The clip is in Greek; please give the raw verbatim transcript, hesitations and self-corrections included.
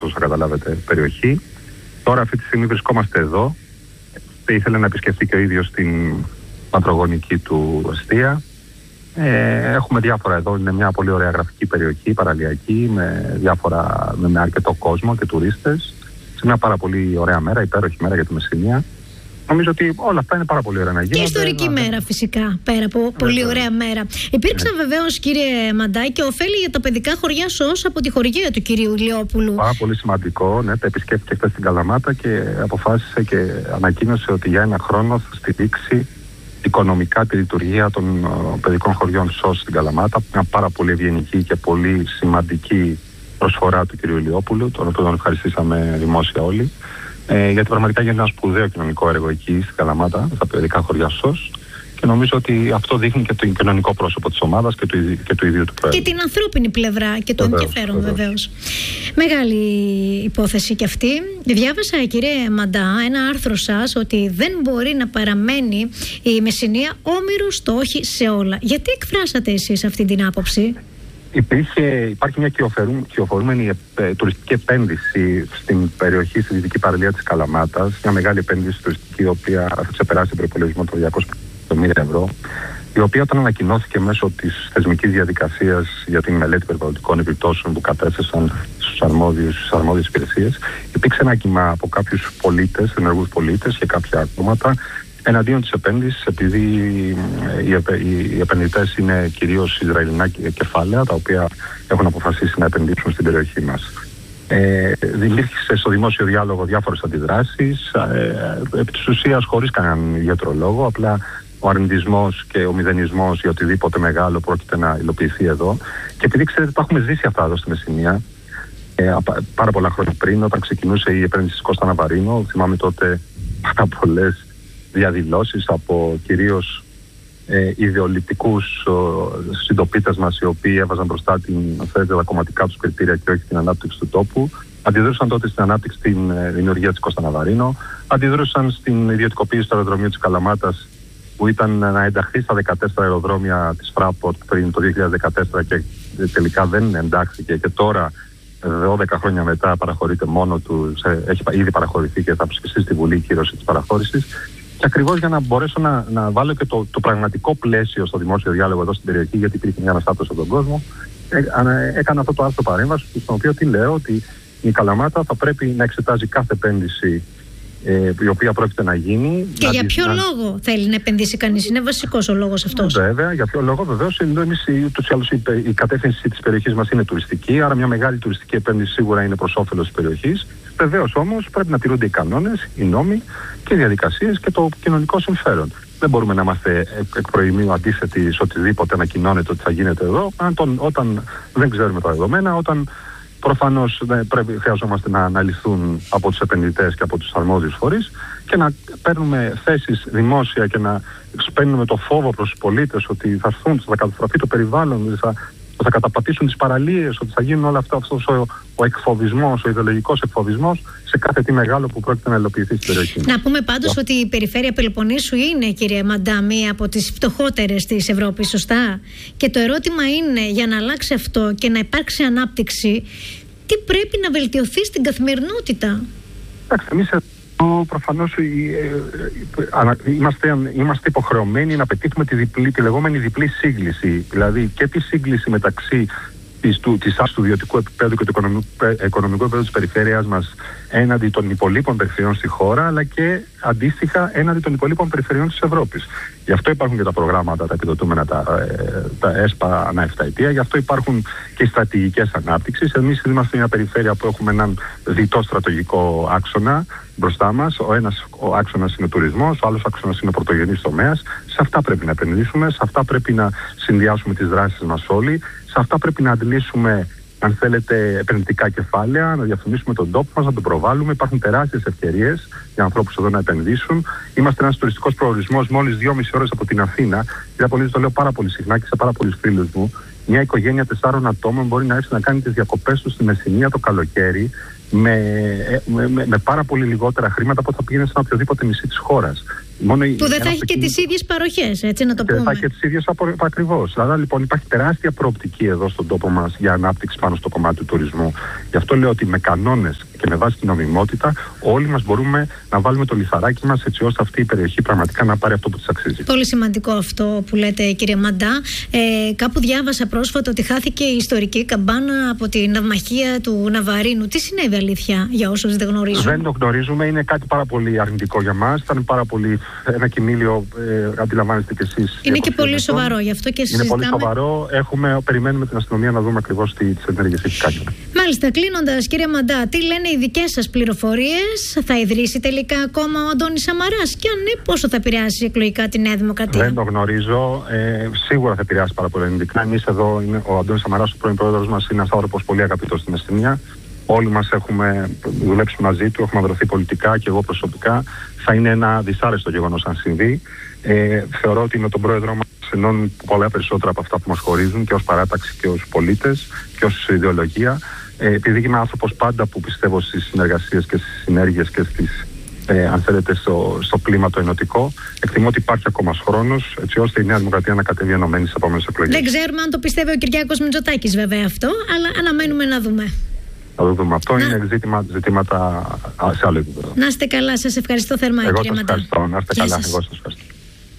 όσο καταλάβετε, περιοχή. Τώρα αυτή τη στιγμή βρισκόμαστε εδώ. Ήθελε να επισκεφτεί και ο ίδιος την πατρογονική του εστία. Ε, έχουμε διάφορα εδώ, είναι μια πολύ ωραία γραφική περιοχή, παραλιακή, με, διάφορα, με, με αρκετό κόσμο και τουρίστες. Σε μια πάρα πολύ ωραία μέρα, υπέροχη μέρα για τη Μεσσηνία. Νομίζω ότι όλα αυτά είναι πάρα πολύ ωραία να γίνονται. Και ιστορική να... μέρα φυσικά, πέρα από Βέβαια. πολύ ωραία μέρα. Υπήρξαν ναι. βεβαίως, κύριε Μαντάη, και ωφέλη για τα παιδικά χωριά ΣΟΣ από τη χορηγία του κυρίου Ηλιόπουλου. Πάρα πολύ σημαντικό, ναι, τα επισκέφθηκε χθες στην Καλαμάτα και αποφάσισε και ανακοίνωσε ότι για ένα χρόνο θα στηρίξει οικονομικά τη λειτουργία των uh, παιδικών χωριών ΣΟΣ στην Καλαμάτα. Μια πάρα πολύ ευγενική και πολύ σημαντική προσφορά του κυρίου Ηλιόπουλου, τον οποίο τον ευχαριστήσαμε δημόσια όλοι. Ε, γιατί πραγματικά γίνεται ένα σπουδαίο κοινωνικό έργο εκεί στην Καλαμάτα, στα παιδικά χωριά ΣΟΣ. Και νομίζω ότι αυτό δείχνει και το κοινωνικό πρόσωπο της ομάδας και του, και του ίδιου του Πρόεδρου. Και την ανθρώπινη πλευρά και το βεβαίως, ενδιαφέρον βεβαίως. Μεγάλη υπόθεση κι αυτή. Διάβασα, κύριε Μαντά, ένα άρθρο σας ότι δεν μπορεί να παραμένει η Μεσσηνία όμηρος στο όχι σε όλα. Γιατί εκφράσατε εσείς αυτή την άποψη? Υπήρχε, υπάρχει μια κυοφορούμενη ε, τουριστική επένδυση στην περιοχή, στη δυτική παραλία της Καλαμάτας. Μια μεγάλη επένδυση τουριστική, η οποία θα ξεπεράσει τον προϋπολογισμό των διακόσια εκατομμύρια ευρώ. Η οποία, όταν ανακοινώθηκε μέσω της θεσμικής διαδικασίας για την μελέτη περιβαλλοντικών επιπτώσεων που κατέθεσαν στους αρμόδιους, στις αρμόδιες υπηρεσίες, υπήρξε ένα κύμα από κάποιους πολίτες, ενεργούς πολίτες και κάποια κόμματα εναντίον της επένδυσης, επειδή οι, επε, οι επενδυτές είναι κυρίως Ισραηλινά κεφάλαια, τα οποία έχουν αποφασίσει να επενδύσουν στην περιοχή μας. Ε, δημιούργησε στο δημόσιο διάλογο διάφορες αντιδράσεις, ε, επί της ουσίας χωρίς κανέναν ιδιαίτερο λόγο, απλά ο αρνητισμός και ο μηδενισμός για οτιδήποτε μεγάλο πρόκειται να υλοποιηθεί εδώ. Και επειδή ξέρετε, τα έχουμε ζήσει αυτά εδώ στη Μεσσηνία, ε, πάρα πολλά χρόνια πριν, όταν ξεκινούσε η επένδυση της Κώστα Ναβαρίνο, θυμάμαι τότε πάρα πολλές διαδηλώσεις από κυρίως ε, ιδεολειπτικούς συντοπίτες μας, οι οποίοι έβαζαν μπροστά την, θέλετε, τα κομματικά τους κριτήρια και όχι την ανάπτυξη του τόπου. Αντιδρούσαν τότε στην ανάπτυξη, στην ε, δημιουργία της Κώστα Ναβαρίνο. Αντιδρούσαν στην ιδιωτικοποίηση του αεροδρομίου της Καλαμάτας, που ήταν να ενταχθεί στα δεκατέσσερα αεροδρόμια της Fraport πριν το δύο χιλιάδες δεκατέσσερα και τελικά δεν εντάχθηκε, και τώρα δώδεκα χρόνια μετά παραχωρείται μόνο του, σε, έχει ήδη παραχωρηθεί και θα ψηφιστεί στη Βουλή η κύρωση της παραχώρησης. Και ακριβώς για να μπορέσω να, να βάλω και το, το πραγματικό πλαίσιο στο δημόσιο διάλογο εδώ στην περιοχή, γιατί υπήρχε μια αναστάτωση από τον κόσμο, έ, έκανα αυτό το άρθρο παρέμβαση, στον οποίο τι λέω, ότι η Καλαμάτα θα πρέπει να εξετάζει κάθε επένδυση ε, η οποία πρόκειται να γίνει. Και να για δει, ποιο να... λόγο θέλει να επενδύσει κανείς? Είναι βασικός ο λόγος αυτός. Βέβαια, για ποιο λόγο? Βεβαίως, εμείς ούτως ή άλλως η, η κατεύθυνση της περιοχής μας είναι τουριστική, άρα μια μεγάλη τουριστική επένδυση σίγουρα είναι προς όφελος της περιοχής. Βεβαίως όμως πρέπει να τηρούνται οι κανόνες, οι νόμοι και οι διαδικασίες και το κοινωνικό συμφέρον. Δεν μπορούμε να είμαστε εκ προημίου αντίθετοι σε οτιδήποτε ανακοινώνεται ότι θα γίνεται εδώ, όταν, όταν δεν ξέρουμε τα δεδομένα, όταν προφανώς πρέπει, χρειαζόμαστε να αναλυθούν από τους επενδυτές και από τους αρμόδιους φορείς και να παίρνουμε θέσεις δημόσια και να σπαίνουμε το φόβο προς τους πολίτες ότι θα έρθουν, θα καταστραφεί το περιβάλλον, θα, θα καταπατήσουν τις παραλίες, ότι θα γίνουν όλα αυτά, αυτός ο, ο εκφοβισμός, ο ιδεολογικός εκφοβισμός σε κάθε τι μεγάλο που πρόκειται να υλοποιηθεί στην περιοχή. Να πούμε πάντως yeah. ότι η περιφέρεια Πελοποννήσου είναι, κύριε Μαντά, μία από τις φτωχότερες της Ευρώπης, σωστά? Και το ερώτημα είναι, για να αλλάξει αυτό και να υπάρξει ανάπτυξη, τι πρέπει να βελτιωθεί στην καθημερινότητα? Εντάξει, εμείς προφανώς είμαστε, είμαστε υποχρεωμένοι να πετύχουμε τη, διπλή, τη λεγόμενη διπλή σύγκληση, δηλαδή και τη σύγκληση μεταξύ της, του, της του ιδιωτικού επίπεδου και του οικονομικού, οικονομικού επίπεδου της περιφέρειας μας έναντι των υπολείπων περιφερειών στη χώρα, αλλά και αντίστοιχα έναντι των υπολείπων περιφερειών της Ευρώπης. Γι' αυτό υπάρχουν και τα προγράμματα, τα επιδοτούμενα, τα, τα ΕΣΠΑ ανά εφταετία, γι' αυτό υπάρχουν και οι στρατηγικές ανάπτυξης. Εμείς είμαστε μια περιφέρεια που έχουμε έναν διτό στρατηγικό άξονα μπροστά μας. Ο ένας ο άξονας είναι ο τουρισμός, ο άλλος άξονας είναι ο πρωτογενής τομέας. Σε αυτά πρέπει να επενδύσουμε, σε αυτά πρέπει να συνδυάσουμε τις δράσεις μας όλοι, σε αυτά πρέπει να αντλήσουμε, αν θέλετε, επενδυτικά κεφάλαια, να διαφημίσουμε τον τόπο μας, να τον προβάλλουμε. Υπάρχουν τεράστιες ευκαιρίες για ανθρώπους εδώ να επενδύσουν. Είμαστε ένας τουριστικός προορισμός μόλις δυόμιση ώρες από την Αθήνα. Κύριε Πολίτη, το λέω πάρα πολύ συχνά και σε πάρα πολλούς φίλους μου. Μια οικογένεια τεσσάρων ατόμων μπορεί να έρθει να κάνει τις διακοπές του στη Μεσσηνία το καλοκαίρι με, με, με, με πάρα πολύ λιγότερα χρήματα από ό,τι θα πήγαινε σε ένα οποιοδήποτε νησί της χώρας. Μόνο που δεν θα έχει και τις ίδιες παροχές, έτσι να το πούμε. Δεν θα έχει και τις ίδιες ακριβώς. Άρα λοιπόν υπάρχει τεράστια προοπτική εδώ στον τόπο μας για ανάπτυξη πάνω στο κομμάτι του τουρισμού. Γι' αυτό λέω ότι με κανόνες και με βάση την νομιμότητα, όλοι μας μπορούμε να βάλουμε το λιθαράκι μας έτσι ώστε αυτή η περιοχή πραγματικά να πάρει αυτό που της αξίζει. Πολύ σημαντικό αυτό που λέτε, κύριε Μαντά. Ε, κάπου διάβασα πρόσφατα ότι χάθηκε η ιστορική καμπάνα από την ναυμαχία του Ναβαρίνου. Τι συνέβη, αλήθεια, για όσους δεν γνωρίζουν? Δεν το γνωρίζουμε. Είναι κάτι πάρα πολύ αρνητικό για μας. Ήταν πάρα πολύ ένα κοιμήλιο, ε, αντιλαμβάνεστε κι εσείς. Είναι και πολύ σοβαρό, γι' αυτό και συζητάμε. Είναι πολύ σοβαρό. Έχουμε, περιμένουμε την αστυνομία να δούμε ακριβώς τι τις ενέργειες έχει κάνει. Μάλιστα, κλείνοντας, κύριε Μαντά, τι λένε οι δικές σας πληροφορίες? Θα ιδρύσει τελικά ακόμα ο Αντώνης Σαμαράς? Και αν ναι, πόσο θα επηρεάσει εκλογικά τη Νέα Δημοκρατία? Δεν το γνωρίζω. Ε, σίγουρα θα επηρεάσει πάρα πολύ ενδικά. Εμείς εδώ, είναι, ο Αντώνης Σαμαράς, ο πρώην πρόεδρος μας, είναι ένας άνθρωπος πολύ αγαπητός στην Αστυνία. Όλοι μας έχουμε δουλέψει μαζί του, έχουμε βρεθεί πολιτικά και εγώ προσωπικά. Θα είναι ένα δυσάρεστο γεγονός αν συμβεί. Ε, θεωρώ ότι με τον πρόεδρο μας ενώνουν πολλά περισσότερα από αυτά που μας χωρίζουν και ως παράταξη και ως πολίτες και ως ιδεολογία. Ε, επειδή είμαι άνθρωπος πάντα που πιστεύω στις συνεργασίες και στις συνέργειες και στις, ε, αν θέλετε, στο, στο κλίμα το ενωτικό, εκτιμώ ότι υπάρχει ακόμα χρόνος έτσι ώστε η Νέα Δημοκρατία να κατέβει ενωμένη στις επόμενες εκλογές. Δεν ξέρουμε αν το πιστεύει ο Κυριάκος Μητσοτάκης βέβαια αυτό, αλλά αναμένουμε να δούμε. Θα το δούμε. Αυτό να... είναι ζήτημα, ζητήματα σε άλλο επίπεδο. Να είστε καλά, σας ευχαριστώ θερμά, εγώ κύριε Μαντά. Εγώ σας ευχαριστώ. Να είστε καλά. Εγώ σας ευχαριστώ.